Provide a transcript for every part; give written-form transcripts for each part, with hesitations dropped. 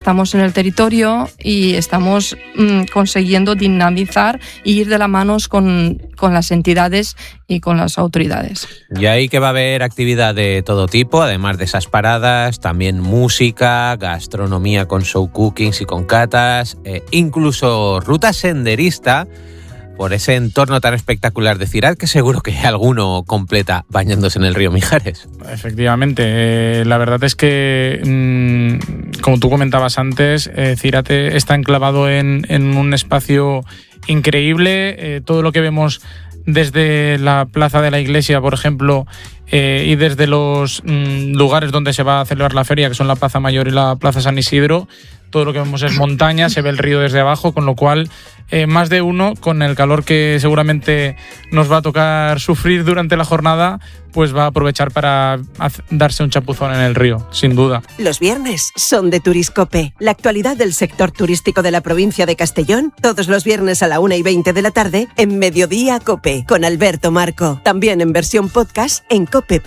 estamos en el territorio y estamos consiguiendo dinamizar e ir de la mano con las entidades y con las autoridades. Y ahí que va a haber actividad de todo tipo, además de esas paradas, también música, gastronomía con show cookings y con catas, incluso ruta senderista por ese entorno tan espectacular de Cirat, que seguro que alguno completa bañándose en el río Mijares. Efectivamente, la verdad es que, como tú comentabas antes, Cirat está enclavado en un espacio increíble. Todo lo que vemos desde la plaza de la iglesia, por ejemplo, y desde los lugares donde se va a celebrar la feria, que son la Plaza Mayor y la Plaza San Isidro, todo lo que vemos es montaña, se ve el río desde abajo, con lo cual más de uno, con el calor que seguramente nos va a tocar sufrir durante la jornada, pues va a aprovechar para darse un chapuzón en el río, sin duda. Los viernes son de Turiscope, la actualidad del sector turístico de la provincia de Castellón, todos los viernes a la 1:20 de la tarde en Mediodía Cope, con Alberto Marco. También en versión podcast en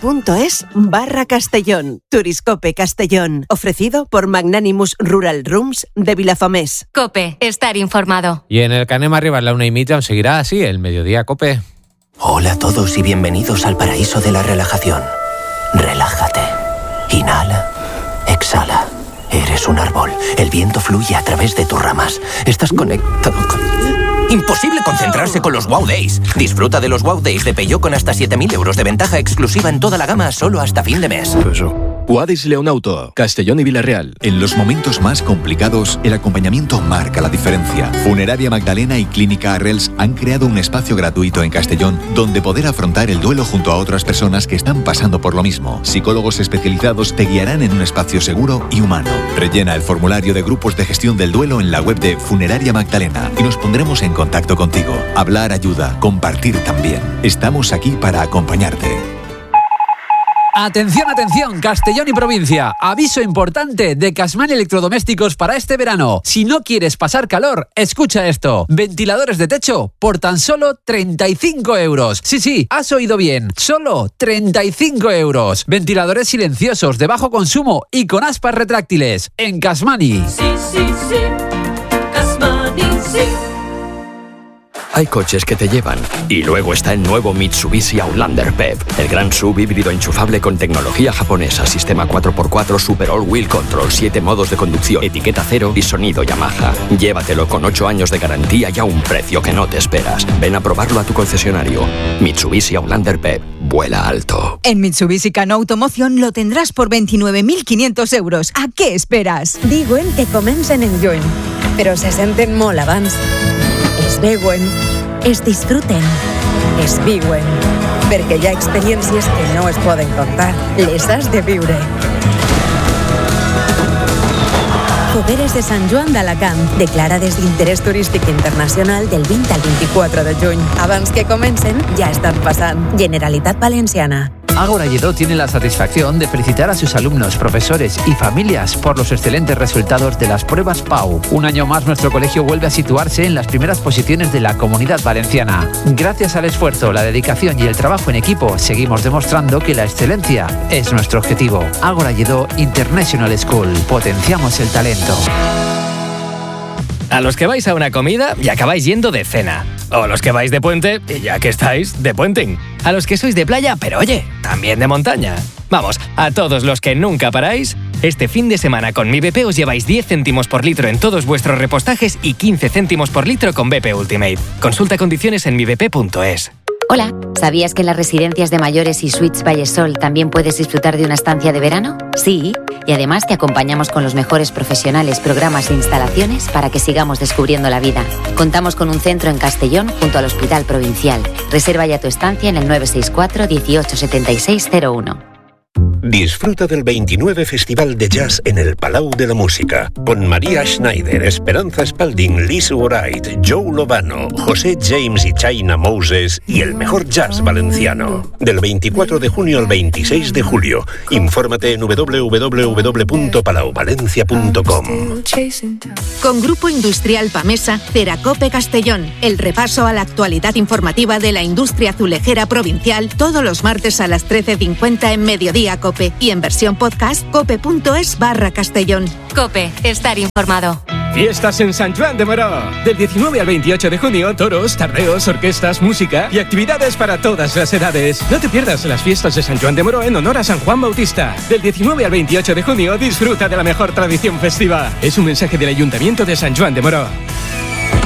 cope.es/Castellón. Turiscope Castellón, ofrecido por Magnanimous Rural Rooms de Vilafamés. Cope, estar informado. Y en el Canem arriba, en la 1:30, seguirá así el Mediodía Cope. Hola a todos y bienvenidos al paraíso de la relajación. Relájate. Inhala. Exhala. Eres un árbol. El viento fluye a través de tus ramas. Estás conectado con... Imposible concentrarse con los Wow Days. Disfruta de los Wow Days de Peugeot con hasta 7.000 euros de ventaja exclusiva en toda la gama solo hasta fin de mes. Guadis Leonauto, Castellón y Villarreal. En los momentos más complicados, el acompañamiento marca la diferencia. Funeraria Magdalena y Clínica Arrels han creado un espacio gratuito en Castellón donde poder afrontar el duelo junto a otras personas que están pasando por lo mismo. Psicólogos especializados te guiarán en un espacio seguro y humano. Rellena el formulario de grupos de gestión del duelo en la web de Funeraria Magdalena y nos pondremos en contacto contigo. Hablar ayuda, compartir también. Estamos aquí para acompañarte. Atención, atención, Castellón y provincia. Aviso importante de Casman Electrodomésticos para este verano. Si no quieres pasar calor, escucha esto. Ventiladores de techo por tan solo 35 euros. Sí, has oído bien. Solo 35 euros. Ventiladores silenciosos de bajo consumo y con aspas retráctiles. En Casmani. Sí. Casmani, sí. Hay coches que te llevan. Y luego está el nuevo Mitsubishi Outlander PHEV, el gran SUV híbrido enchufable con tecnología japonesa, sistema 4x4 Super All-Wheel Control, 7 modos de conducción, etiqueta cero y sonido Yamaha. Llévatelo con 8 años de garantía y a un precio que no te esperas. Ven a probarlo a tu concesionario. Mitsubishi Outlander PHEV. Vuela alto. En Mitsubishi Cano Automoción lo tendrás por 29.500 euros. ¿A qué esperas? Diuen que comencen en lluny, però se senten molt abans. Es veuen, es disfruten, es viuen, perquè hi ha experiències que no es poden contar, les has de viure. Fogueres de Sant Joan d'Alacant, declarades d'interès turístic internacional del 20 al 24 de juny. Abans que comencen, ja estan passant. Generalitat Valenciana. Ágora Lledó tiene la satisfacción de felicitar a sus alumnos, profesores y familias por los excelentes resultados de las pruebas PAU. Un año más nuestro colegio vuelve a situarse en las primeras posiciones de la Comunidad Valenciana. Gracias al esfuerzo, la dedicación y el trabajo en equipo, seguimos demostrando que la excelencia es nuestro objetivo. Ágora Lledó International School. Potenciamos el talento. A los que vais a una comida y acabáis yendo de cena. O los que vais de puente y ya que estáis, de puenting. A los que sois de playa, pero oye, también de montaña. Vamos, a todos los que nunca paráis, este fin de semana con Mi BP os lleváis 10 céntimos por litro en todos vuestros repostajes y 15 céntimos por litro con BP Ultimate. Consulta condiciones en mibp.es. Hola, ¿sabías que en las residencias de mayores y Suites Vallesol también puedes disfrutar de una estancia de verano? Sí, y además te acompañamos con los mejores profesionales, programas e instalaciones para que sigamos descubriendo la vida. Contamos con un centro en Castellón junto al Hospital Provincial. Reserva ya tu estancia en el 964 18 76 01. Disfruta del 29 Festival de Jazz en el Palau de la Música, con María Schneider, Esperanza Spalding, Liz Wright, Joe Lovano, José James y China Moses y el mejor jazz valenciano. Del 24 de junio al 26 de julio. Infórmate en www.palauvalencia.com. Con Grupo Industrial Pamesa, Ceracope Castellón. El repaso a la actualidad informativa de la industria azulejera provincial todos los martes a las 13:50 en Mediodía Cope. COPE y en versión podcast cope.es/Castellón. COPE, estar informado. Fiestas en Sant Joan de Moró. Del 19 al 28 de junio, toros, tardeos, orquestas, música y actividades para todas las edades. No te pierdas las fiestas de Sant Joan de Moró en honor a San Juan Bautista. Del 19 al 28 de junio, disfruta de la mejor tradición festiva. Es un mensaje del Ayuntamiento de Sant Joan de Moró.